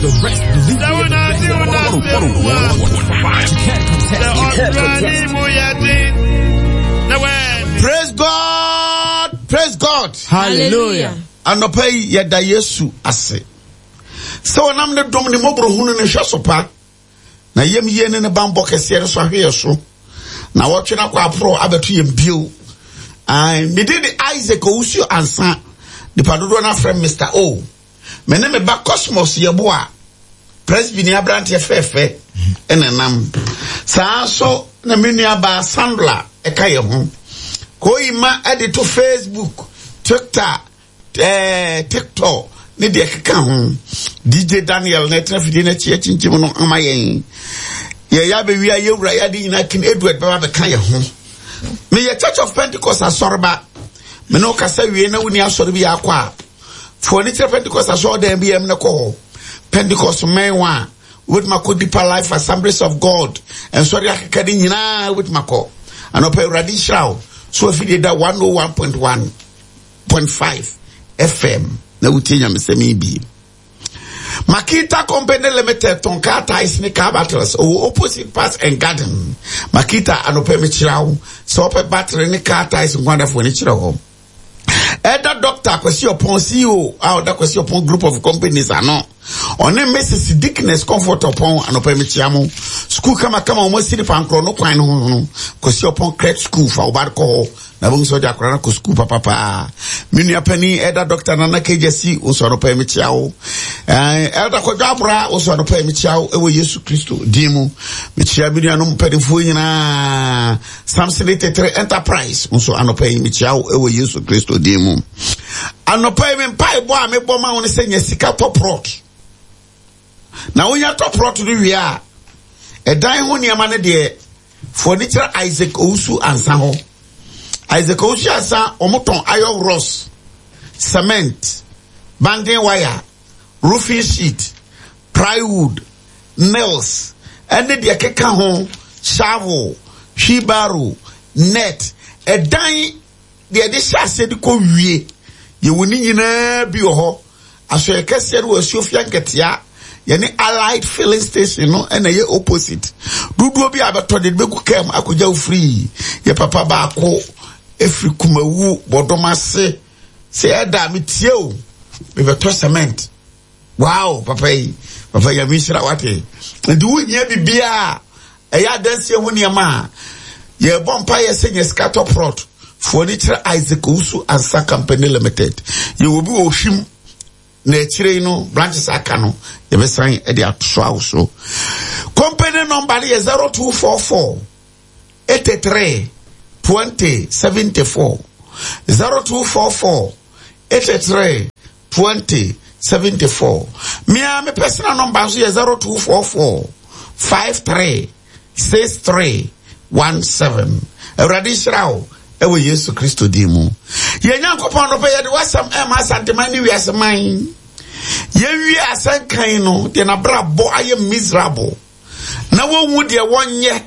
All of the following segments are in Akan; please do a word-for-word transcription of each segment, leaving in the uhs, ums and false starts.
The rest, believe me, praise God, praise God, hallelujah. Anopai yada Yesu ase. So nam ne dom ne mobro hunu ne hwesopa. Na yem ye ne ne bambo kese so ahwe so. Na wotwe na kwa pro abeto yem bio. I me did Isaac Owusu ansa. The padodo na friend Mister O. Me ne me ba Cosmos yebo a. Presbyterian Abrante fefe enenam. Saa so na me nua ba Sandra ekaye ho. Ko ima edit to Facebook, Twitter, eh TikTok, ne de keka ho. D J Daniel na trafidi na chi chinchim no amayen. Ye ya be wi aye wura ya de nyina kin Edward ba be kan ye ho. Me ye Church of Pentecost asorba. Me no kasa wie na wuni asori bi akwa. For the Pentecost asor dem bi em ne ko. Pentecost men wa with mako deeper life assemblies of God. And sorry akadi nyina with mako. Anope radical. So if you did that one oh one point one point five F M, na utinya mesemi bi. Makita Company Limited Tonkata is Nika Battles or opposite pass and garden. Makita anope michirao. So ope battery Nikata is wonderful nichiro. Eda doctor kwesi upon C E O out that kwesi upon group of companies ano. One Missus Dickness comfort upon anope michiamo. School kama kama omo siri pankro no kwan no no. Kwesi upon credit school for obarko. Na bung so dia krana ko school papa pa. Minua pani Eda doctor Nana K J C unso anope michiao. Eh Eda ko jabra unso anope michiao ewe Yesu Kristo dimu. Michia minua no mpedifo nyina. Samson eighty-three Enterprise unso anope michiao ewe Yesu Kristo dimu. Anope me pai bo a me bo ma won se nya sika top rot. Na wonya top rot do wi a edan ho niam ne de furniture Isaac Owusu ansa ho. Isaac Owusu ansa omoton iron rods, cement, banging wire, roofing sheet, plywood, nails, and de keka ho, shovel, wheelbarrow, net, edan de de chase de ko wie ye woni nyina bi ho aso ye kese ro asiofia nketia ye ne Allied filling station no na ye opposite dudu obi abeto de be ku kam akoja free ye papa ba ko efri kumawu bodomase se eda mitie o be beto cement. Wow papa yi papa ya mishra wate ndi wo nya bibia e ya danse ho niam ye bompa ye senye scatter prot Furniture Isaac Owusu Ansa Company Limited. You will be oshim na chire no branches aka no e be san e de atso so. Company number is zero two four four eighty-three twenty seventy-four. zero two four four eighty-three twenty seventy-four. Me a me personal number is zero two four four five three six three one seven. Radishrao ewe Yesu Kristo dimu. Ye nyankopon no pe ye de wasam e ma santemani wi aseman. Ye wi asankan no de na brabo aye miserable. Na wonwu de wonye.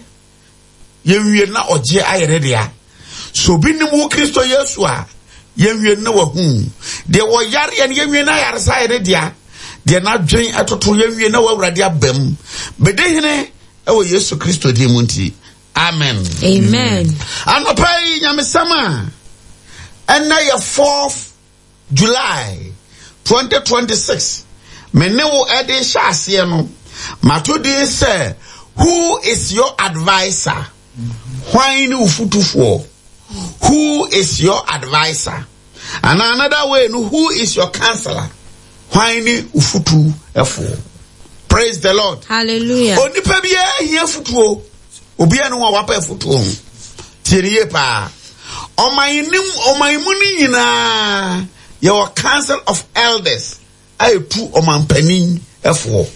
Ye wi na oje ayere dia. So binim wo Kristo Yesu a ye wi na wahu. De wo yare ye wi na yare sa ayere dia. De na dwen atoto ye wi na wawrade abam. Bedehene ewe Yesu Kristo dimu nti. Amen. Amen. And we pray nyamesama. And now your fourth July twenty twenty-six. Me ne wo ede shase no. Matodi say, who is your advisor? Why ni ufutufo? Who is your advisor? And another way, who is your counselor? Why ni ufutu efo? Praise the Lord. Hallelujah. Onipa biye hiya futuo. Obia no wapa futuo. Tiriye pa. Omayinim omayimuni nyina your council of elders ay tu omampanin efo.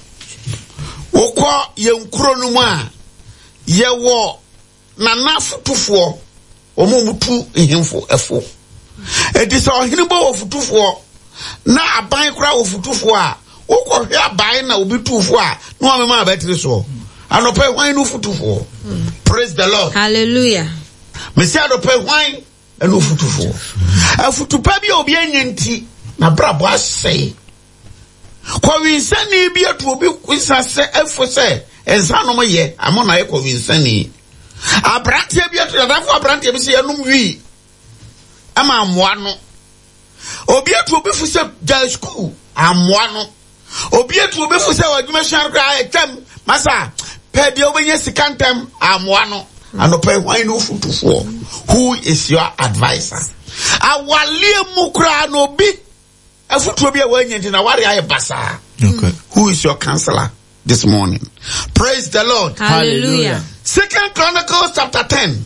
Wokọ yenkuro no mu a yewo nana futufo omomutu ehemfo efo. Edisa ohini bo ofutufo na aban kura ofutufo a wokọ hwe aban na obitufo a no amema abetire so. Anope wine no futufo. Praise the Lord. Hallelujah. Mesi adope wine eno futufo. Afutupa bi obi anyenti na brabo asai. Kwa winsani bi atu obi kwisa se efo se ensa no ye amona ye kwa winsani. Abrante bi atu dadafo abrante bi se enum wi. Ama amoa no. Obi atu obi fu se ja school amoa no. Obi atu obi fu se wadwuma hwan kra etam masa pe de obenye sikantem amoa no. Anope why no futufo. Who is your advisor? Awalie mukra no bi afutu bi awanyi na wari aye basa. Okay. Who is your counselor this morning? Praise the Lord. Hallelujah. Second Chronicles chapter ten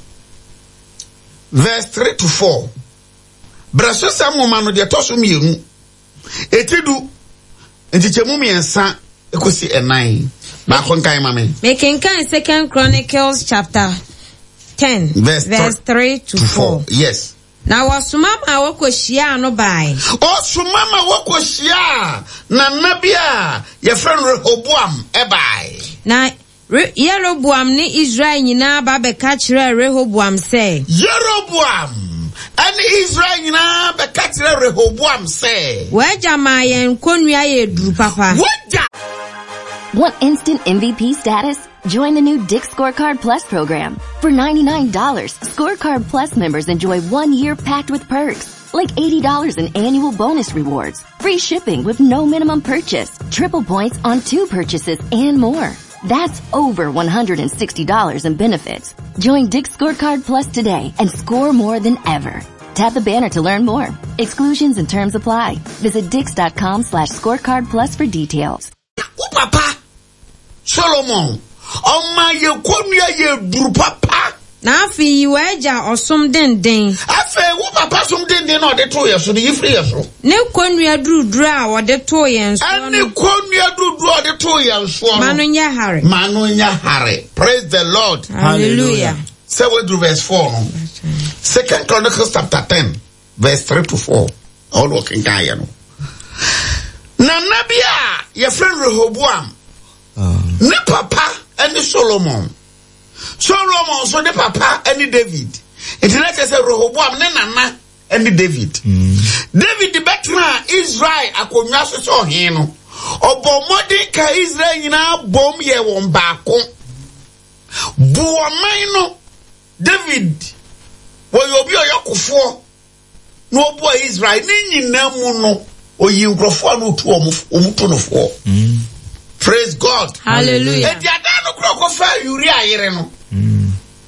verse three to four. Braso samu manu de toso mienu. Etidu ntichemu miensa ekosi enai. Ba konkai mame. Making kind Second Chronicles chapter ten verse, verse three to four. Yes. Na wasumama wako shia no bai. Osumama wako shia na nabia ye friend Rehoboam ebai. Na Yeroboam ni Israel nyina ba be ka kire Rehoboam say. Yeroboam and Israel nyina be ka kire Rehoboam say. Waja ma yen konua ye duru papa. Waja. Want instant M V P status? Join the new Dick's Scorecard Plus program. For ninety-nine dollars, Scorecard Plus members enjoy one year packed with perks, like eighty dollars in annual bonus rewards, free shipping with no minimum purchase, triple points on two purchases, and more. That's over one hundred sixty dollars in benefits. Join Dick's Scorecard Plus today and score more than ever. Tap the banner to learn more. Exclusions and terms apply. Visit dix.com slash scorecard plus for details. Oh, Papa Solomon. Oh my, you konua ye duru papa. Na afi waja osum den den. Afi wo papa sum den den no de to ye so de yifri ye so. Ne konua duru duru a wo de to ye so. Ani konua duru duru o de to ye so. Manu nya hare. Manu nya hare. Praise the Lord. Hallelujah. Say we do verse four. No? Second Chronicles chapter ten verse three to four. All working guy no. Na nabia ye friend Rehoboam. Um. Ne papa and Solomon. Solomon so ne papa and David. It let us say Rehoboam ne nana and David. Mm. David the betra Israel akonwa so so hin no. Obomodi ka Israel nyina bom ye won baako. Buoman no David wo yobi oyokofo no obo Israel ni nyina mu no oyi nkrofo no tu omuto no fo. Mm. Praise God. Hallelujah. E dia da no kro ko fa Uriah yere no. Mm.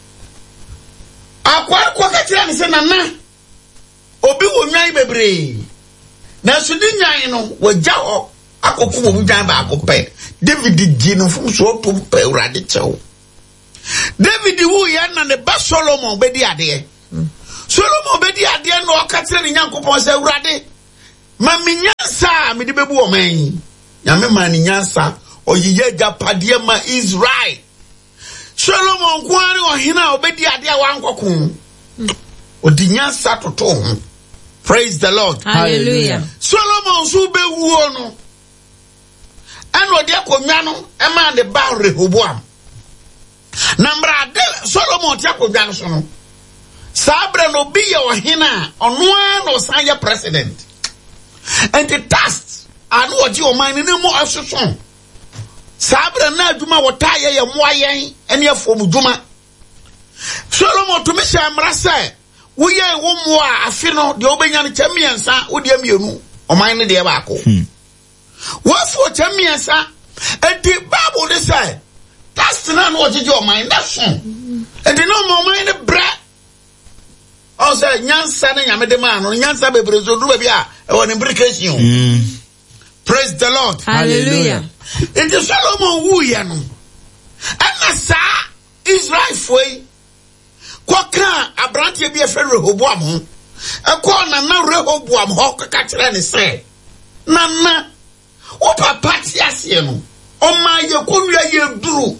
Akwa ko ka tira ni se nana. Obi wo nwan bebre. Na so di nwan no wagya ho akoku wo nwan ba akopɛ. David di no fum so to pe urade chew. David wo ya na ne ba Solomon be di ade. Mm. Solomon be di ade no o ka tira ni Nyankopɔn se urade. Ma me nyansa me di bebu o man. Nyame ma ni nyansa oyiye japade ma Israel. Solomon kwani ohina obedi ade a wankokon. Odi nyansa toto ho. Praise the Lord. Hallelujah. Solomon so be wuo no. Ano de akonwa no e ma de ba Rehoboam. Nambra de Solomon ti akonwa no so no. Sabre no bi ye ohina ono an no san ye president. And the task anu oji o man ni mo asoso. Sabra na aduma wotaye ye moayen ene afom duma. Solomon to me sha mra se wo ye wo mo a afi no de obenya no chamiensa wo de amienu o man ne de baako. Wo fo chamiensa e di Bible de say task na no oji o man na so. E di no mo man ne bra. O say nyansa na nyame de ma no nyansa bebre so du ba bia e won implication. Mm. Praise the Lord. Hallelujah. In the Solomon wu ya no. Ana sa Israel foi. Kwaka abrante bi e fe Rehoboam ho. E ko na na Rehoboam ho ka kire ne se. Na na o papa ti ase no. O ma ye konua ye duru.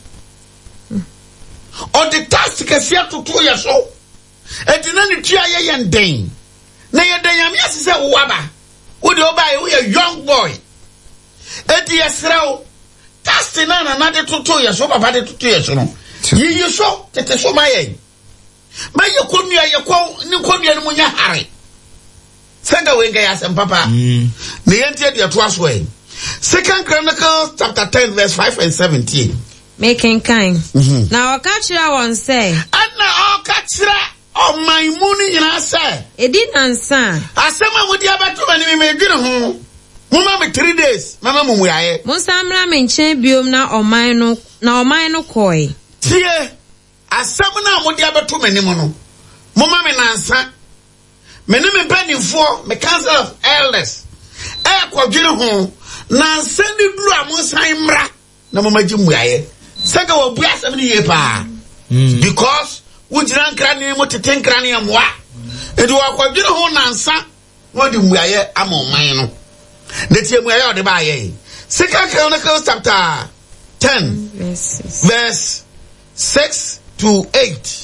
O the task ke sia tutu ye so. E di na ni tua ye ye den. Na ye den yam ye se wo aba. Wo de oba ye a young boy. Eti yesrao tasti na na na de tutu yeso papa de tutu yeso no yi yeso tete so maye ma ye konua ye ko ni konua no munya hare sanga wenga ya sem papa mm. Ne yente de to aso e Second Chronicles chapter ten verse five and seventeen. Making kind. Now okachira won say. Anna okachira o my money na say. E di nansa. Asema mo di abeto mani me medwene ho. Mama me three days. Mama mo muaye. Monsamra me nchen biom na oman no na oman no koi. Tie. Asema na mo di abeto mani mo no. Mama me nansa. Me ne me panifo, me council of elders. E kwadwene ho. Nansa ni duru amonsan mra. Na mama ji muaye. Sega wo bua asem ni ye pa. Because wo jira nkra ni mo tete nkra ni amwa. E do akwadwene ho nansa. Wo di muaye amoman no. Netie muaye o de ba ye. Second Chronicles chapter ten verse six to eight.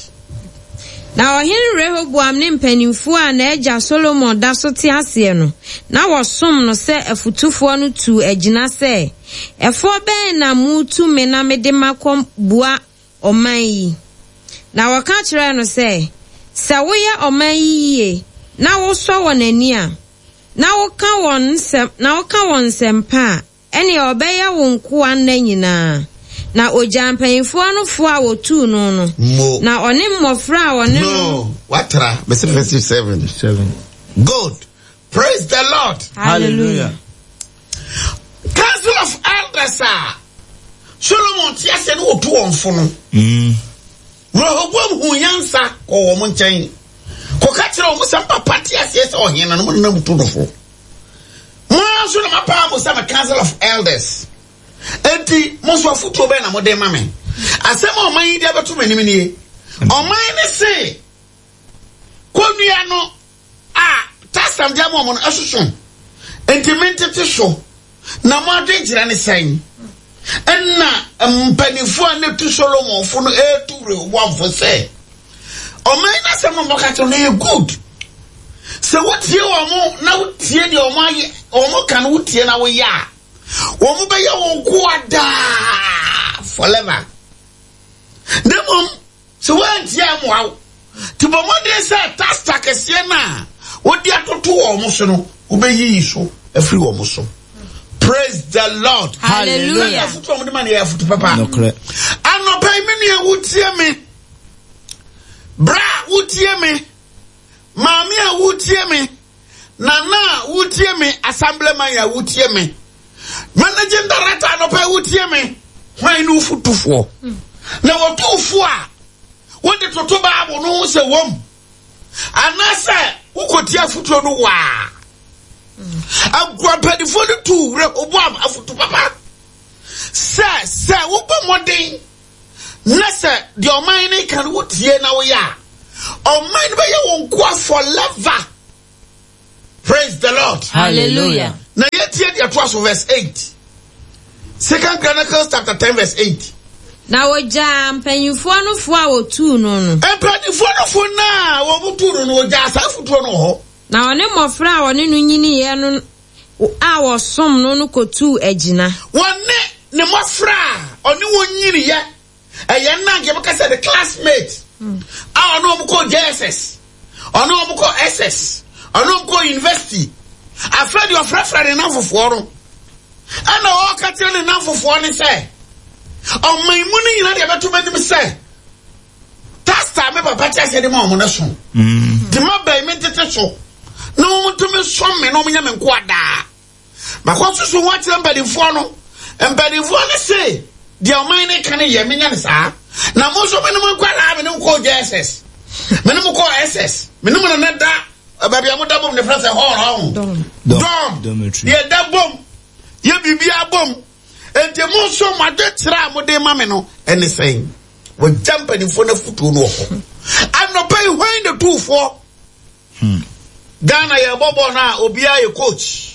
Na ohin Rehoboam ne mpanimfo a na eja Solomon da so te ase no na wosom no se afutufo no tu agina se efo ben na mutu me na me de makom bua oman yi na waka kire no se se wo ye oman yi na wo so wonani a na wo ka won sem na wo ka won sempa ene obeye wo nko an nyina na ojampanyfo anofo a wotu no no na one mmofra a one no watra verse seven seven. Good. Praise the Lord. Hallelujah. Council of elders are Solomon tiase no otu onfo no mm Rehoboam hu yansa ko wo nchen ko ka kire wo sam papa tiase se ohena no na mutu no fo mo so na mapa mo sam council of elders. Enti monso afuto be na mode mame asema oman yi dia beto manim nie oman ne se konua no a tasam dia mo mo no asusun enti mentete so na mo ade gira ne san enna mpanifo ane tu Solomon fo no etu re wonfo se oman na se mo boka to no good se wotie wo mo na wotie de omo aye omo kan wotie na wo ya womu be ya won kuada forever demom so wanti amwa ti bomode se tasta kese na wodi atoto wo mo so no obeyi so afri wo mo so. Praise the Lord. Hallelujah. Afuto mo de man ya afuto papa no correct anopa mi ne wutie me bra wutie me mami a wutie me nana wutie me assemblyman ya wutie me managing director no pay wutie me hwan no futufo na wotufo a wonde toto ba abo no se wom anase ukotia futuo no wa agwa pedifo no tu Rehoboam afutu papa se se wo moden na se the oman kan wotie na wo ya oman be ye won kwa forever. Praise the Lord. Hallelujah. Na yetie dia to verse eight. Second Chronicles chapter ten verse eight. Na oja mpanyufo anofo a wotu no no. Mpanyufo anofo na wo mutu no no oja asafuto no ho. Na one mofra a one no nyini ye no a wo som no no kotu agina. One ne mofra oni wo nyini ye. Eye na ge beka say the classmate. Ah ono mo ko J S S. Ono mo ko S S. Ono mo ko university. Afraid your friend enough of war. And all catching enough of one is say. Oh, my money, you know, they have to make me say. That's time, my papa said the mom on a son. The mother meant it so. No one to me, some men, no me, and quada. But what's so watch them by the phone? And by the phone, say, the Almighty can hear me, and sir. Now, most of them are quite having no call J S S. Minimum call S S. Minimum net that. Baby, I'm double the first home. Dom. Dom. Yeah, that bomb. You be a bomb. And the most so my detra mo de mameno anything. We jump in front of foot no. I'm not paying when the two for. Hmm. Ghana ya bobo na obia your coach.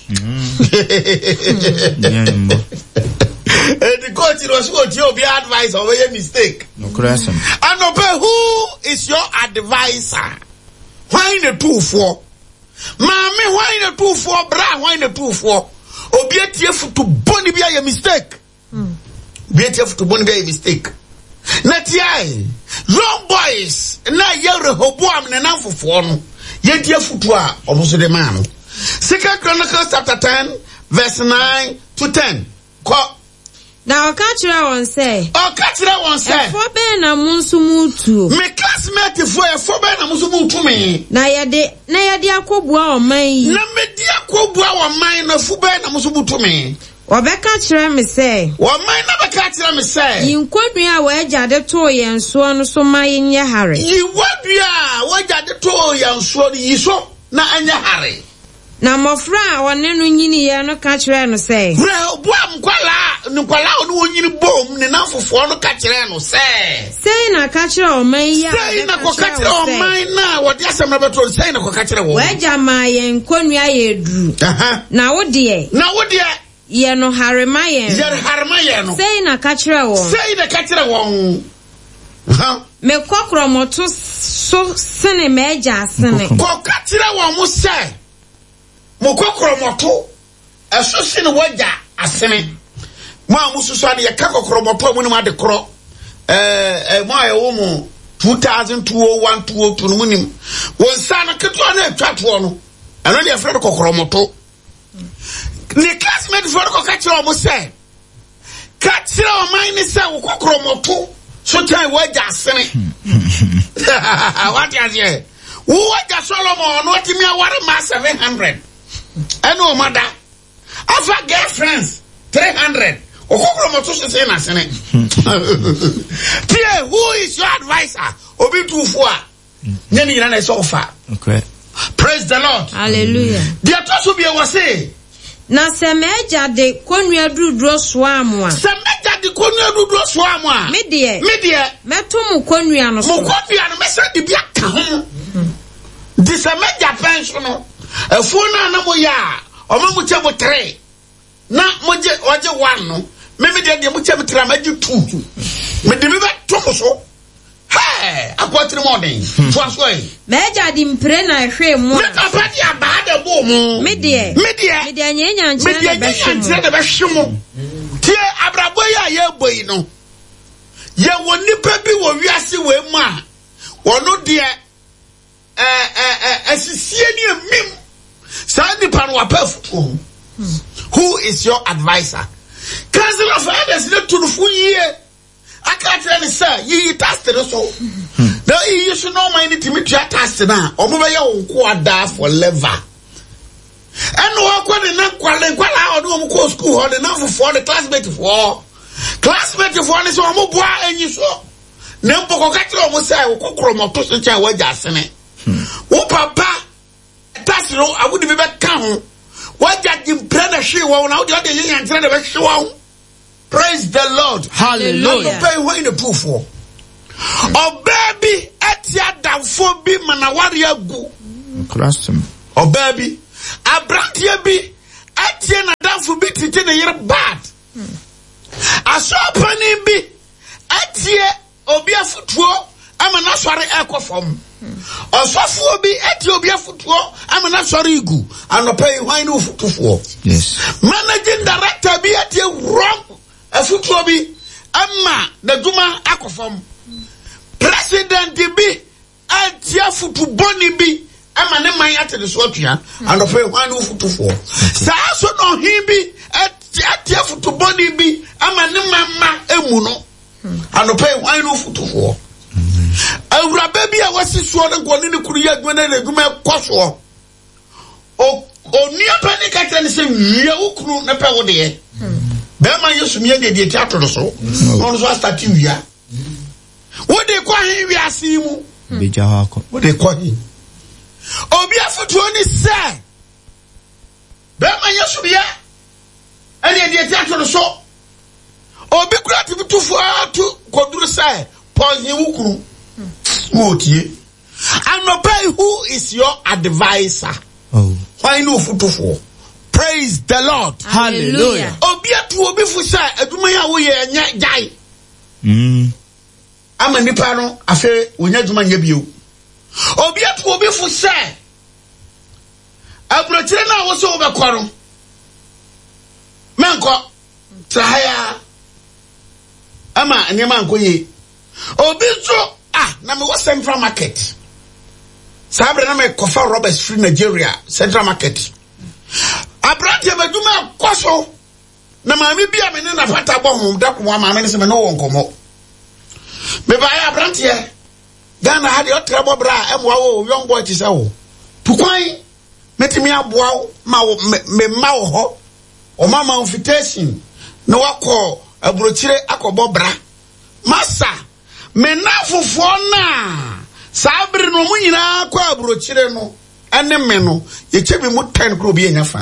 And the coach was what your advice or your mistake. No question. I'm not pay who is your advisor. Why the two for? Mommy, why the two for? Bra, why the two for? Obietief to boni be a mistake. Obietief to boni be a mistake. Natiai, long boys, na ye Rehoboam na nan fofo no. Ye dia futu a oboso de man. Second Chronicles chapter ten verse nine to ten. Ko. Na okachira won say. Okachira won say. Efo be na munsu mutu. Me classmate fo efo be na munsu mutu me. Na yede na yede akobua oman yi. Na me di akobua oman na fu be na munsu mutu me. Obeka kire me say. Oman na beka kire me say. Yinkodua wa agya de to yenso no so mayin ye hare. Yiwadua wa agya de to yenso no yiso na anya hare. Na mofra a wone no nyini ye no ka kire no say. Re boam kwala nkwala no nyini bom ne nanfofo no ka kire no say. Say na ka kire oman ya. Say na ko ka kire oman na wodi asem na beto say na ko ka kire wo. Wa agya ma ye nkonua ye duru. Aha. Na wo de. Na wo de ye no harema ye. Ye harema ye no. Say na ka kire wo. Say na ka kire wo. Aha. Me kokromoto so sene me agya sene. Ko ka kire wo mo say. Mo kokromoto eso sene wagya asene. Mo amususu ade ye ka kokromoto mo ni ma de kro. Eh eh mo aye wo mo two thousand two oh one two oh two no munim. Won sa na keto na atwato no. Ano de afre kokromoto. Ni classmate for ko ka kire o mo say. Ka kire o man ni say wo kokromoto so tai wagya asene. What is here? Wo wagya Solomon no timi aware ma seven hundred. Eno mother. Afa girlfriends three hundred. Okokromoto so say na sene. Pierre, who is your advisor? Obi tufo a. Nyani na na so fa. Okay. Praise the Lord. Hallelujah. Dia to so bia wo say. Na se meja de konua duduro soamu a. Se meja de konua duduro soamu a. Me de. Me de. Meto mu konua no so. Mu konua no me se de bia ka ho. Di se meja pension no. Efu na na mo ya. Omo mu che mo three. Na mo je oje one no. Me me de de mo che mo three ma je two. Me de me be to mo so. Hey, akwatiri mo den. To so yi. Meja di mpre na hwe mu. Me papa di abade bo mu. Me de. Me de. Me de anyanya nche na be hwe. Me de anyanya nche na be hwe mu. Tie abrabo ya ye boyi no. Ye woni pa bi wo wiase we mu a. Wono de eh eh eh asisie ni emim. Sandy Panwapefu. Who is your advisor? Council of Elders not to the full year. I can't really say ye tested us all. Now you should know my need to meet your task now. Or maybe you quad for lever. And walk on the non quality or no school or the number for the classmate for classmate for this one more and you saw. Nempo Cocato almost say, Cocromoto, which I was just in it. Oh, papa. That's no, I wouldn't be back down. Why that you brother she won't out the other and try to show out? Praise the Lord. Hallelujah. I'm pay what in the proof for. Oh, baby, at your down for be manawaria go. Cross him. Oh, baby, I brought you be at your down for be to ten a year bad. I saw a penny be at your obia footwall. I'm a natural echo from. Osofo bi Ethiopia football am na sori igu and pay wine no football. Yes. Managing director bi at wrong a football bi amma the duma akofom. President bi at football ni bi ama ne man at the sotua and pay wine no football. Sa so no him bi at football ni bi ama ne mama emu no and pay wine no football. Awura baby a wasi so na ngoni ne kuru ya dwena na dwuma kwaso o onia pani ka tane se wia ukuru na pe wo de be ma yesu mi de de teatro so on so start wia wo de kwa hin wia si mu be jawa ko wo de kwa hin obi afutu oni se be ma yesu bia ene de teatro so obi kura tibutu fo atu koduru se pon hin ukuru Motie. And obey who is your advisor. Oh. Why no foot for? Praise the Lord. Hallelujah. Obia to obi fusa aduma ya wo ye nya jai. Mm. Ama nipa no afa wonya aduma nya bio. Obia to obi fusa abrochire na wo so obekọ no. Menko trahaya. Ama nyema nkoye. Obi so ah, na me was Central Market. Sabre na me kofa Roberts free Nigeria, Central Market. Abrante meduma kwaso. na maame bia me ne na pata bo hom da ko maame ne se me no won komo me ba ya brantie Ghana had your trouble bra emwa wo young boy ti se wo tukwan metimi aboa ma me ma wo ho o mama invitation na wakọ abrochire akọbọ bra masa me na fofo na sabri no mu nyina akọ abrochire no ene me no ye chebi mu ten kro bi enyafa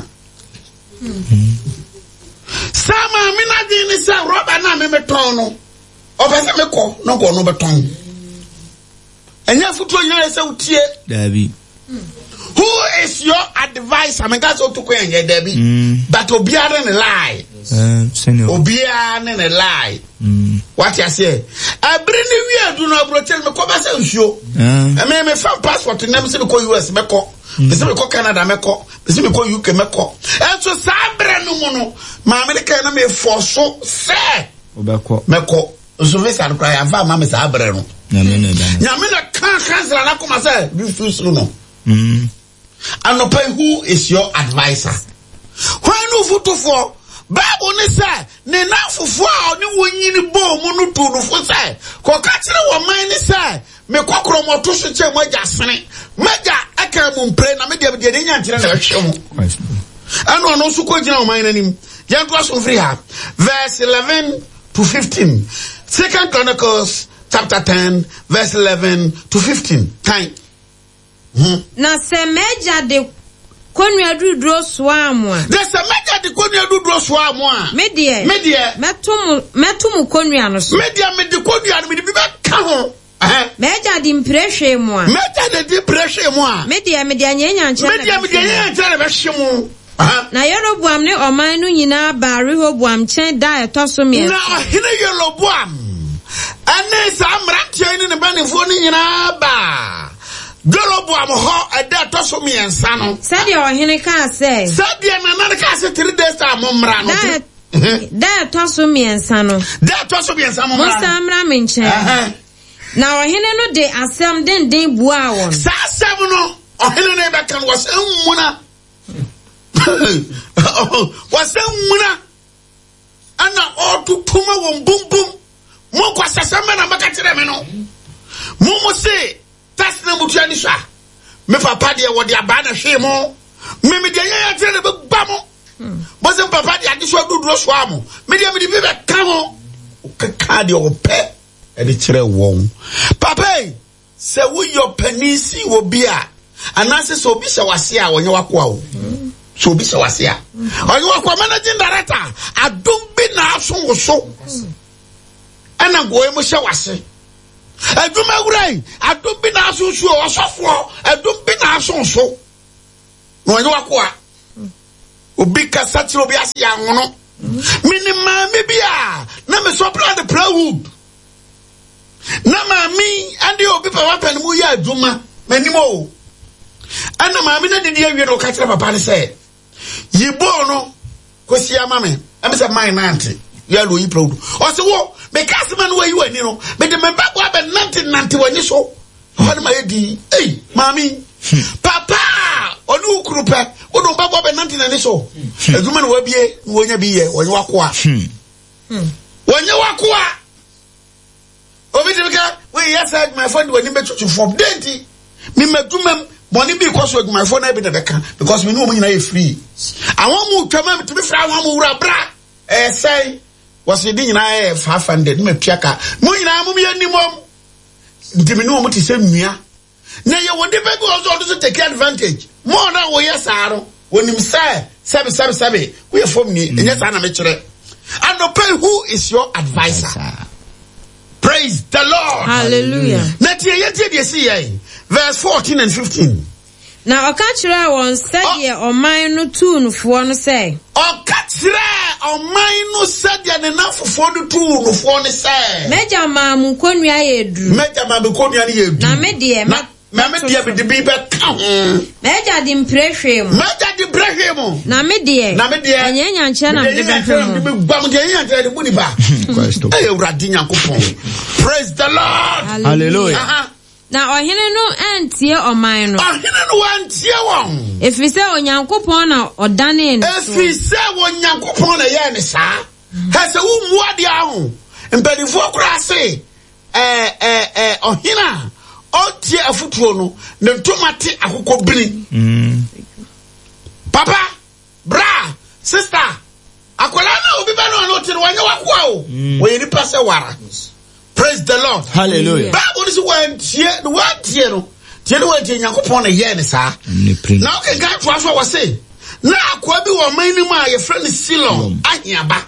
sama mi na di ni sa roba na me meton no obese me ko no go no beton enya futu nya se utie Dabi. Who is your advisor? I mean, that's what to go and get Debbie. But Obiara and a lie. Obiara and a lie. What you say? I bring you here, do not protect me. Come and show. I mean, I found passport to name me call U S Meko. The same call Canada Meko. The same call U K Meko. And so Sabra no mono. My American me for so say. Meko. Meko. So we can cry. I found Mamma Sabra. Yamina can't cancel and I come and say, refuse no. Mm. And no pay who is your advisor. Why no photo for Bible ne say ne na fufu a oni wonyi ni bo mu no tu no fo say ko ka kire wo man ne say me kokro mo to so che mo ja sene meja aka mu mpre na me de de nya nkire na hwe mu and ono so ko gina wo man nanim yan to so free ha verse eleven to fifteen. Second Chronicles chapter ten verse eleven to fifteen. Kind na se meja de konua dudro soamu a de se meja de konua dudro soamu a me de me de metum metum konua no so me de me de konua no me de bi ba ka ho eh meja de mprehwe mu a meja de de prehwe mu a me de me de anyanya nche me de me de anyanya nche na be hwe mu na Yeroboam ne oman no nyina ba Rehoboam chen da etoso me na hene Yeroboam ane sa amrantie ni ne banefo ni nyina ba Jeroboam ho eda toso mi ensa no said your hene ka say said dia na na ka say three days time mra no da toso mi ensa no da toso mi ensa mra mo samra me nche na o hene no de asem den den bua won sa asem no o hene no be kan was enmuna was enmuna ana o tutuma won bum bum mo kwa sasama na maka kire me no mo mo say that's na mutu ani sha me papa de wo de aba na hwe mo me me de ya tire be ba mo bo se papa de ade so duduro so amo me de me de be ka ho ka de o pe e de kire won papa se wo yo panisi wo bia anase so bi se wase a wonye wakwa o so bi se wase a onye wakwa managing director adom bi na aso wo so ana go e mo hye wase aduma wurai adum bi na asusu o sofo adum bi na asunso no nyi wakoa obi ka satiro bi ase anwono minima me bia na me so plan the plywood na mami ande obi pa wapen mu ya aduma manimo ana mami na didi awie no ka kire papa ne say yibo no kosi amame am say my nanti ya lo yi proud o se wo me cast man where you are, you know, but the member go up and ninety ninety when you so. What am I doing? Hey, mommy, papa, or no group, or no back up and ninety ninety so. A woman will be a when you be here when you walk. When you walk, over when you said my friend when you met you from Denti, me met two men, money because with my phone, I be the can because we know when you're free. I want to come to be free, I want to bra, eh, say. Was we didn't I five hundred me piaka mo ina mo me animom ntimi no mo ti se nua na ye wonde be go also to take advantage mo na wo yes aro wonim say sabe sabe sabe we form ni enya sa na me kire and no pay who is your advisor. Praise the Lord. Hallelujah. Na tie ye tie de see verse fourteen and fifteen. Na okachira won said ye oman no tune fo no say okachira oman no said ye na fofo no tune fo no say meja ma mu konua ye duru meja ma be konua ye duru na me de na na me de be de bi be ka meja di mprehwe mu meja di brehwe mu na me de na me de enye nyanche na me de be gba mu de nyanche de buni ba eh uradi nyankopon. Praise the Lord. Hallelujah. Na ohene no antie oman no. Ohene no wantie won. Efise onyankopon na odane no. Efise onyankopon na ye ne saa. Ha se wo muade aho. Mpedifo kura se eh eh eh ohena otie afutuo no ne ntomate akokɔ bini. Mm. Papa, bra, sister, akola na obi ba no no tiri wanya wakwa o. We ni pase wara. Praise the Lord. Hallelujah. Bible is one tie, the one tie no. Tie no one tie Nyankopon na ye ne saa. Na o ke ga to aso wo say. Na akwa bi wo man ni mu a ye friend Silon ahiaba.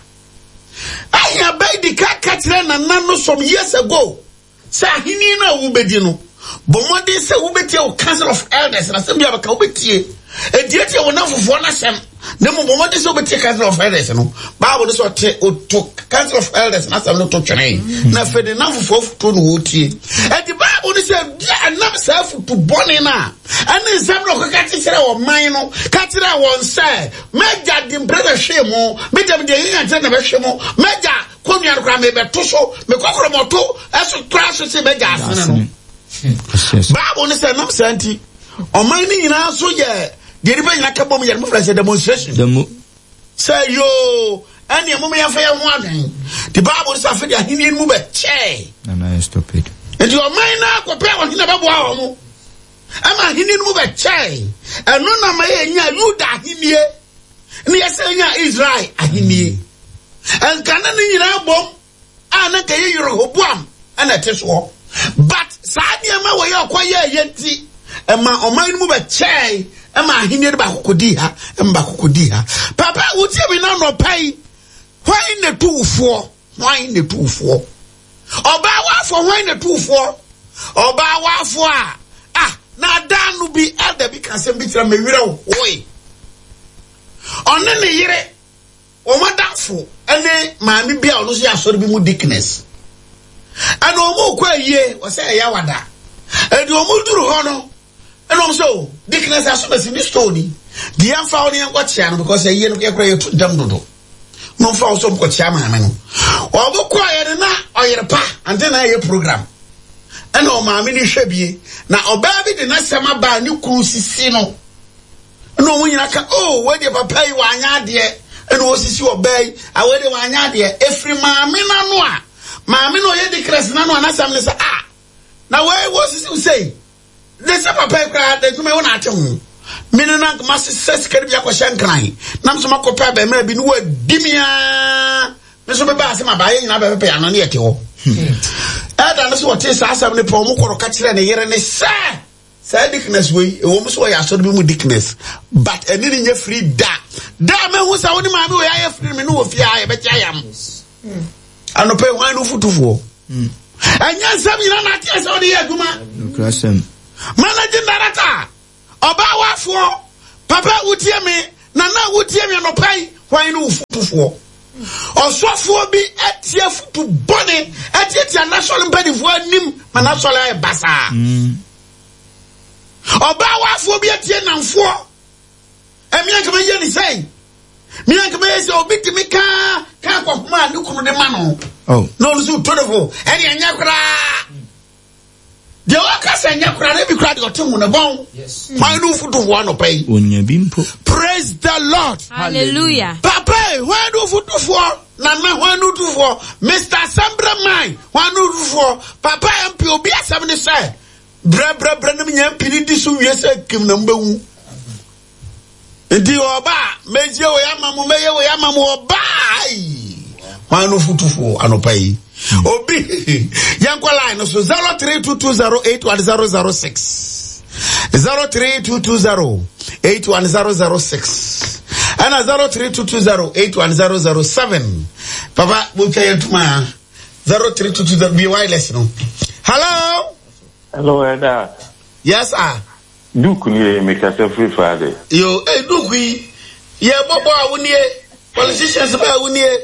Ahiaba di ka ka tire na nano some years ago. Sa hini na wo bedi no. Bomode se wo betie o council of elders na se bia ba ka wo betie. E die tie wo na fofo na sem. Na mo bomode se wo betie council of elders no. Bible so te o to council of elders na sem no to twene. Na fe de na fofo to no wo tie. E di Bible se dia na self to bone na. Ani sem no ko ka tire wo man no. Ka tire wo nse. Meja di brother hwemo. Meja de yin ante na be hwemo. Meja konua kra me be to so. Me kokoro moto. Eso crash se meja asene no. Bible ni say nam santi o man ni nyina so ye de riba nyina ka bom ye mo flash demonstration Demo. say yo ani mo me yafa ye ho adan the Bible say afi de ahini mu be che And I stop it. and your man na ko pe won na babo a mo ama ahini mu be che eno na ma ye nya Yuda ahinie ni ye say nya Israel ahinie en kana ni nyina bom ana ka ye Yeroboam ana teso. But Sadia ma we akoye yenti ema oman mu be chei ema ahine ba kokodi ha emba kokodi ha papa wuti bi na no pai why ne tuufo why ne tuufo oba wafo why ne tuufo oba wafo a ah na danu bi elder bi kan sem bi tira me wira hoy onne ne yire o madafo ene maami bia ono so asori bi mu dickness. And omo kwa ye o say ya wada and omo duru ho no and omo so dickness asomasi ni story the amfa oni en kwacha no because ye no kekra ye to dam dodo no fa so ko chia ma me no omo kwa ye na oyerepa and then na ye program and o ma me ni hwebie na oba bi de na sema ba ni kru sisi no no mo nyina ka oh we de papa yi wa anya de and o sisi oba yi a we de wa anya de efri ma me na no a Mami no ye decrease na no anasam ne say ah na we what is you say they say papa kra de tuma wona ate ho me no na ma ses kare bia ko shankran nam so makopa ba ma bi no wa dimia me so be ba se ma ba ye nyina ba pepe ano ne yete ho ada no so what is asam ne po mo koro ka kire ne yere ne sa sa dickness we e wo mo so ya so bi mu dickness but eni ni nye free da da me hu sa woni ma bi we ya free me no wo fi ya be cha yam ano pe wan no futufuo mm anya sabi na na tie so de aduma No crasem. managing director oba wafo papa utie me na na utie me no pai wan no futufuo osofo bi etie futu bone etie tia national mpedifo anim ma national e basa Mm. oba wafo bi etie namfo emi akama ye ni sei mi akama ye se obi timi ka ka kwa kuma ni kunu de mano Oh. no lusu todofo eni anya kra de waka se anya kra na bi kra de otenwu na bon yes why no futu fo no pay Onya bimpo. praise the Lord Hallelujah. papa why no futu fo na na why no tu fo Mister Sambra man why no tu fo papa M P obi asem ne say bra bra bra na nya mpiri di so wie se kim na mbawu ndi oba meje wo ya mamu meye wo ya mamu oba why no futu fo anopai obi yanko line so zero three two two zero eight one zero zero six zero three two two zero eight one zero zero six and zero three two two zero eight one zero zero seven papa we'll tell you tomorrow zero three two two zero be wireless no hello Hello, Eda. yes sir Duke ni make us free Friday. yo eh Duke yi ye bobo awunie politicians ba awunie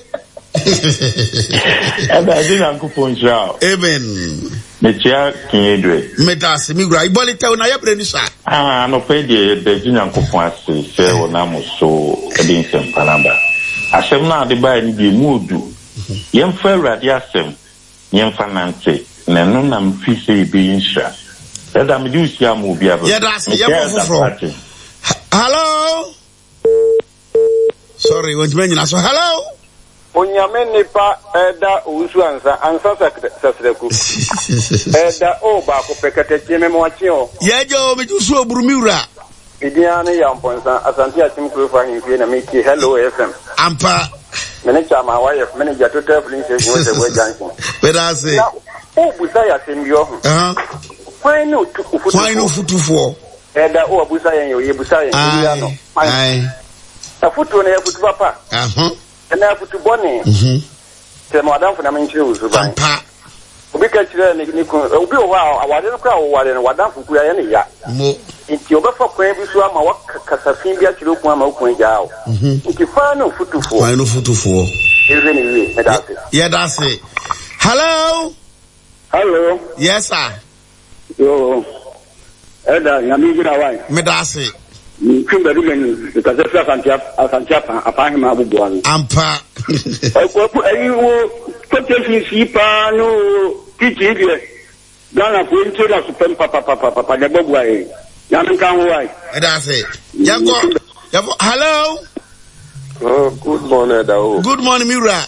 Eda, I didn't go for show. amen Me chia kinedwe. metas mi gra iboli taw na yabre ni sa Ah, no pay the the junior go for ase say wona mo so edin sem panamba. Asem na de ba ni bi mu odu. Yem fa awurade asem. Yem fa nante. Na no na mfi say bi insha. Eda me do see am obi aba. Yeah, that's me. Yeah, for hello. Sorry, what you mean? So hello. Onyame nipa eda usu ansa ansa sakreku. Eda o ba ko pekete cheme mo achi o. Ye jo me usu oburumiura. Idiane yamponsa asanti atim krofa himfie na meki hello F M. Ampa. Mene chama wife manager total police station we we junction. Where I say. O busa ya sembio. Uh-huh. Why no futu? Why no futu for? Eda o busa ya yo ye busa ya no. Ai. Afutu na ya futu papa. Uh-huh. Na futu bone. Mhm. Te madam for na menchire usu ban. Ampa. Obi ka chire ni ni kun obi o wa awade no kwa awade no wadam fuku ya ne ya. Mo. Nti obefa kwan bi so ama wakasafin bi akire okun ama okun ja o. Nti fa no futu fo. Why no futu for? Even we me that's it. Yeah, that's it. Hello. Hello. Yes, sir. Yo. Eda nyami gira wai. Me that's it. Kimbe du meni because if asantia asantia pa apa hima abubu an. Ampa. Eko ayi wo kotefi si pa no titi die. Gana ko into da super papa papa papa de bobu ai. Nyami kan wo ai. That's it. Yango. Yango. Hello. Oh, good morning, Dao. Good morning, Mira.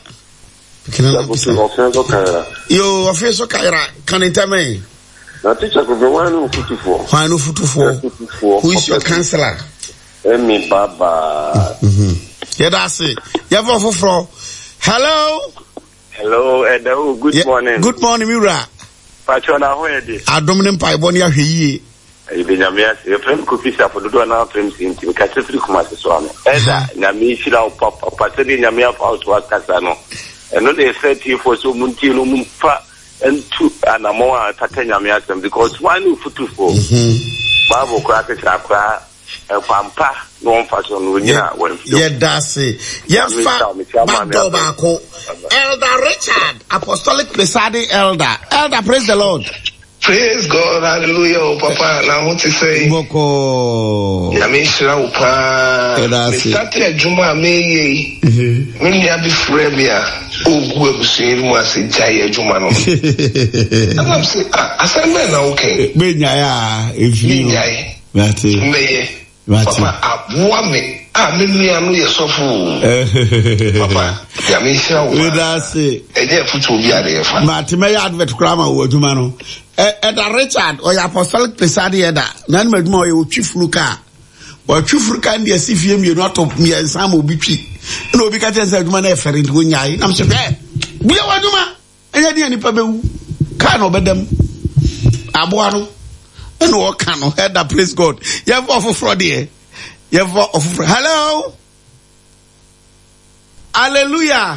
Yo, officer Kaira, can you tell me? Na teacher ko one no futu for. Why no futu for? Who is your counselor? Emi Baba. Mhm. Yeah, that's it. You have offer for. Hello. Hello, Edo. Good yeah, morning. Good morning, Mira. Patrona ho e di. Adominem pa iboni ahwe Ibe nyamia se prem ko fisa for do na prem sinti ka tefri kuma se so ame. Eda nyamia shira papa papa se nyamia fa out was kasa no. Eno dey thirty for so munti no mumfa entu anamo atata nyamia sem because one no futu for. Mhm. Bible ko akira akra pampa no mfa so no nyina wen. Yeah, that's it. Yes, fa back baako. Elder Richard, Apostolic Presiding Elder. Elder, praise the Lord. Praise God, hallelujah, oh, Papa. Now, what to say? Boko. Yamishra upa. Mistati ajuma meye. Mimi abi fremia. Ogwe busiru mwase jaya juma no. I'm saying, asembe na okay. Benya ya. Benya ya. Mati. Meye. Mati. Papa, abuwa me. Ah, mimi anu ye sofu. Papa, yamishra upa. Wedase. Eje futu obi ade yefa. Mati me ya advert krama wo juma no. Eda Richard or your apostolic presiding Eda. Nan me duma o twifuru ka. O twifuru ka ndi asifie mi no atop mi ensam obi twi. Na obi ka tense duma na efere ndi onyai. Na mse be. Bia waduma. Enye di anipa bewu. Ka na obedam. Aboa no. Eno o ka no. Eda praise God. You have offer fraud here. You have offer. Hello. Hallelujah.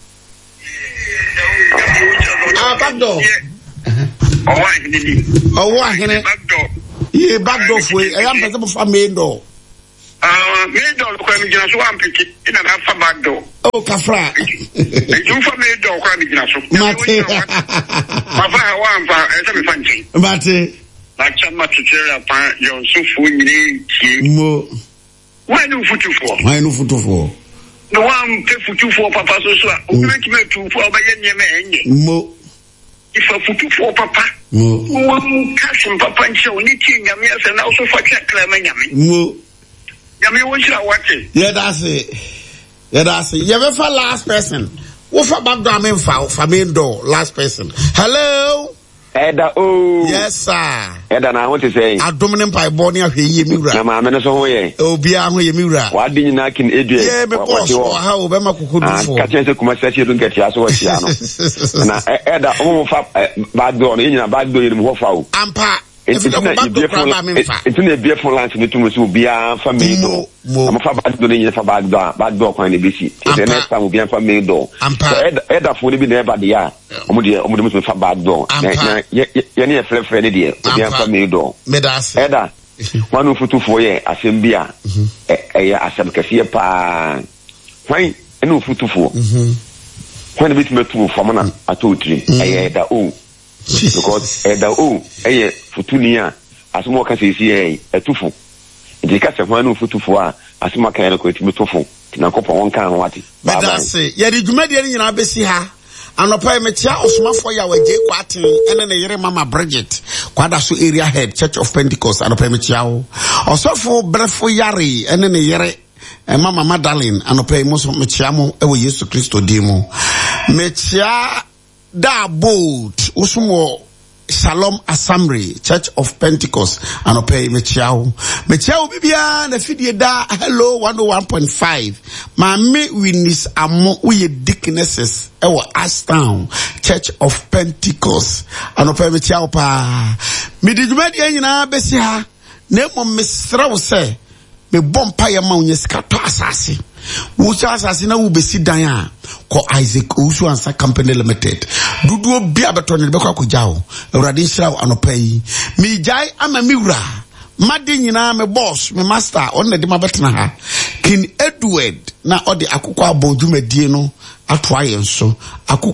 Ah, back door. Oh, what hene? Ye back door for I am person for main door. Ah, main door ko mi jina so am piki ina na fa back door. Oh, kafra. E ju fa main door ko mi jina so. Mate. Ma fa wa am fa e se mi fanchi. Mate. La chama tuchera pa yo so fu ni ki. Mo. Why no futu for? Why no futu for? No am pe futu for papa so so. O me ki me tu for ba ye nyeme enye. Mo. If a futu for papa. Mo. One cousin papa and show ni king and yes and also for check yami. Mo. Yami won't you watch it? Yeah, that's it. Yeah, that's it. You ever for last person? What for background in for for main door? Last person. Hello. Eda oh. Yes, sir. Eda na what to say? Adominem pa iboni ahwe ye miwura. Na ma me no so ho ye. Obi a ho ye miwura. Wa di nyina kin edue. Yeah, me boss. Ha o be ma kokodu fo. Ka chense kuma se che don get ya so wa tia no. Na Eda o mo fa bad door no nyina bad door ye mo fa o. Ampa. It's not a beautiful land to me to be a family door. I'm a bad door in a bad door, bad door kind of busy. The next time will be a family door. Eda for be never the year. Omudimus for bad door. Yanni a flip for any dear, be a family door. Eda, one of two for ye, a symbia, a some cassia pa. Why, a no foot to four. When a bit me two for man, a two tree, a da oh. Because Eda oh, eh, futunia, as more can say, a tufu. The cast of one who futu as more can eloquent me tofu. Na kopa one can what. But that's it. Yeah, did you make any in Abessi ha? anopa metia osomafo ya waje kwaten ene ne yere mama Bridget kwada so area head Church of Pentecost anopa metia wo osofo brefo yare ene ne yere mama Madeleine anopa mo so metia mo ewo Yesu Kristo di mo metia da bold usumo Shalom Assembly Church of Pentecost anopa metia wo metia wo bibia na fidie da hello one oh one point five Mami Winis amo uye deaconesses ewo Ashtown Church of Pentecost anopa metia wo pa me di dwuma de nyina besi ha na mo mesra wo se me bompa ya ma onye sika to asase wo cha asase na wo besi dan a ko Isaac Usu Ansa Company Limited dudu obi abeto ne be kwa kujao Awurade nhira anopa yi mi jai ama mi wura made nyina me boss me master on na de mabetena ha King Edward na ode akukọ abodwumadie no ato ayenso akukọ